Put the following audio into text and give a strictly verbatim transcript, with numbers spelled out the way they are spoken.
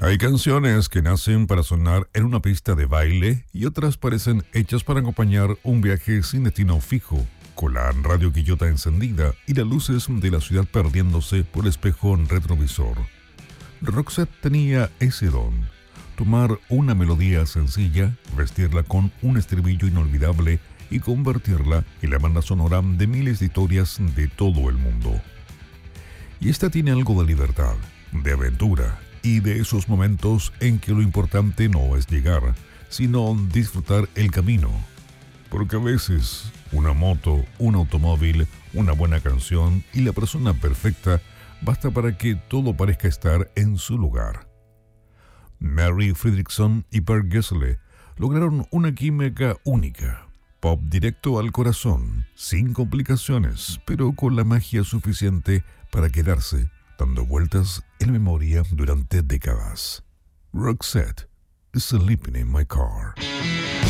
Hay canciones que nacen para sonar en una pista de baile y otras parecen hechas para acompañar un viaje sin destino fijo, con la radio quillota encendida y las luces de la ciudad perdiéndose por el espejo retrovisor. Roxette tenía ese don: tomar una melodía sencilla, vestirla con un estribillo inolvidable y convertirla en la banda sonora de miles de historias de todo el mundo. Y esta tiene algo de libertad, de aventura y de esos momentos en que lo importante no es llegar, sino disfrutar el camino. Porque a veces una moto, un automóvil, una buena canción y la persona perfecta basta para que todo parezca estar en su lugar. Mary Fredriksson y Per Gessle lograron una química única. Pop directo al corazón, sin complicaciones, pero con la magia suficiente para quedarse dando vueltas en la memoria durante décadas. Roxette, Sleeping in My Car.